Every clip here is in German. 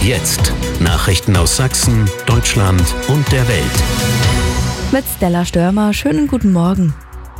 Jetzt Nachrichten aus Sachsen, Deutschland und der Welt. Mit Stella Störmer, schönen guten Morgen.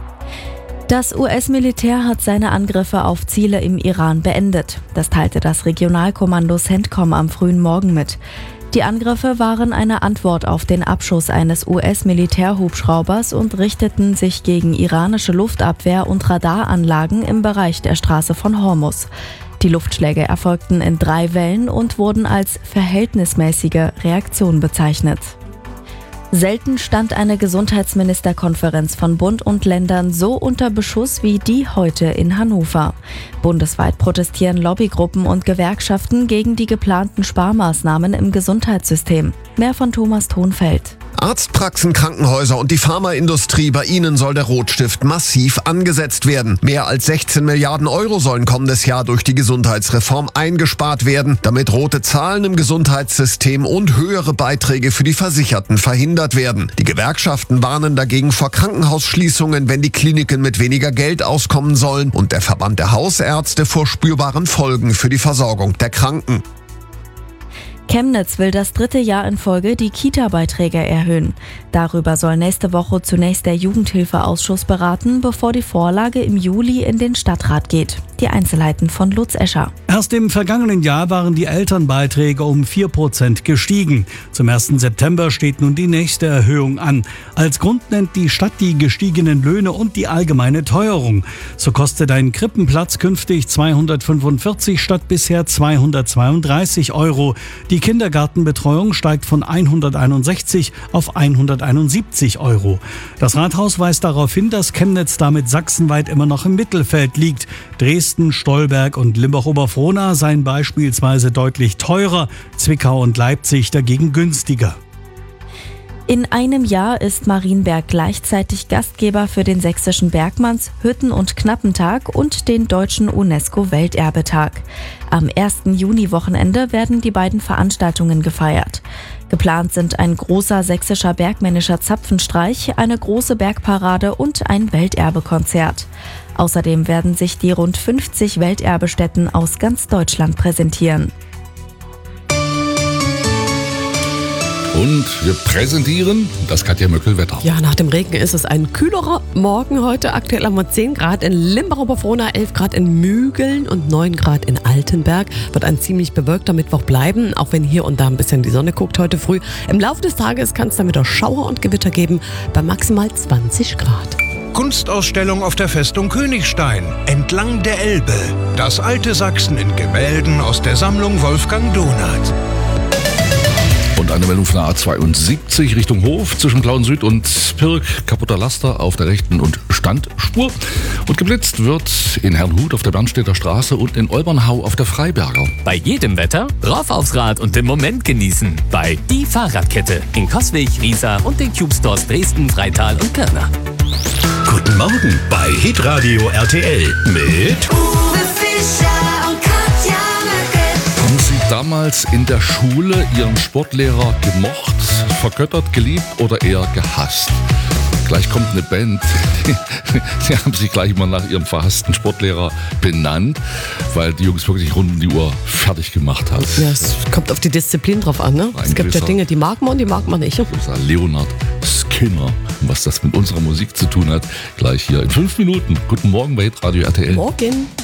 Das US-Militär hat seine Angriffe auf Ziele im Iran beendet. Das teilte das Regionalkommando CENTCOM am frühen Morgen mit. Die Angriffe waren eine Antwort auf den Abschuss eines US-Militärhubschraubers und richteten sich gegen iranische Luftabwehr- und Radaranlagen im Bereich der Straße von Hormuz. Die Luftschläge erfolgten in 3 Wellen und wurden als verhältnismäßige Reaktion bezeichnet. Selten stand eine Gesundheitsministerkonferenz von Bund und Ländern so unter Beschuss wie die heute in Hannover. Bundesweit protestieren Lobbygruppen und Gewerkschaften gegen die geplanten Sparmaßnahmen im Gesundheitssystem. Mehr von Thomas Thonfeld. Arztpraxen, Krankenhäuser und die Pharmaindustrie, bei ihnen soll der Rotstift massiv angesetzt werden. Mehr als 16 Milliarden Euro sollen kommendes Jahr durch die Gesundheitsreform eingespart werden, damit rote Zahlen im Gesundheitssystem und höhere Beiträge für die Versicherten verhindert werden. Die Gewerkschaften warnen dagegen vor Krankenhausschließungen, wenn die Kliniken mit weniger Geld auskommen sollen, und der Verband der Hausärzte vor spürbaren Folgen für die Versorgung der Kranken. Chemnitz will das 3. Jahr in Folge die Kita-Beiträge erhöhen. Darüber soll nächste Woche zunächst der Jugendhilfeausschuss beraten, bevor die Vorlage im Juli in den Stadtrat geht. Die Einzelheiten von Lutz Escher. Erst im vergangenen Jahr waren die Elternbeiträge um 4% gestiegen. Zum 1. September steht nun die nächste Erhöhung an. Als Grund nennt die Stadt die gestiegenen Löhne und die allgemeine Teuerung. So kostet ein Krippenplatz künftig 245 statt bisher 232 Euro. Die Kindergartenbetreuung steigt von 161 auf 171 Euro. Das Rathaus weist darauf hin, dass Chemnitz damit sachsenweit immer noch im Mittelfeld liegt. Dresden, Stolberg und Limbach-Oberfrohna seien beispielsweise deutlich teurer, Zwickau und Leipzig dagegen günstiger. In einem Jahr ist Marienberg gleichzeitig Gastgeber für den Sächsischen Bergmanns-, Hütten- und Knappentag und den Deutschen UNESCO-Welterbetag. Am 1. Juni-Wochenende werden die beiden Veranstaltungen gefeiert. Geplant sind ein großer sächsischer bergmännischer Zapfenstreich, eine große Bergparade und ein Welterbekonzert. Außerdem werden sich die rund 50 Welterbestätten aus ganz Deutschland präsentieren. Und wir präsentieren das Katja Möckel-Wetter. Ja, nach dem Regen ist es ein kühlerer Morgen heute. Aktuell haben wir 10 Grad in Limbach-Oberfrohna, 11 Grad in Mügeln und 9 Grad in Altenberg. Wird ein ziemlich bewölkter Mittwoch bleiben, auch wenn hier und da ein bisschen die Sonne guckt heute früh. Im Laufe des Tages kann es dann wieder Schauer und Gewitter geben bei maximal 20 Grad. Kunstausstellung auf der Festung Königstein, entlang der Elbe. Das alte Sachsen in Gemälden aus der Sammlung Wolfgang Donath. Und eine Meldung von der A72 Richtung Hof zwischen Plauen Süd und Pirk. Kaputter Laster auf der rechten und Standspur. Und geblitzt wird in Herrnhut auf der Bernstädter Straße und in Olbernhau auf der Freiberger. Bei jedem Wetter rauf aufs Rad und den Moment genießen. Bei Die Fahrradkette in Coswig, Riesa und den Cube Stores Dresden, Freital und Pirna. Guten Morgen bei Hitradio RTL mit Uwe Fischer und Katja Möckel. Haben Sie damals in der Schule Ihren Sportlehrer gemocht, vergöttert, geliebt oder eher gehasst? Gleich kommt eine Band, die haben sich gleich mal nach ihrem verhassten Sportlehrer benannt, weil die Jungs wirklich rund um die Uhr fertig gemacht hat. Ja, es kommt auf die Disziplin drauf an, ne? Es gibt ja Dinge, die mag man und die mag man nicht. Leonard Skinner. Und was das mit unserer Musik zu tun hat, gleich hier in 5 Minuten. Guten Morgen bei Hitradio RTL. Morgen.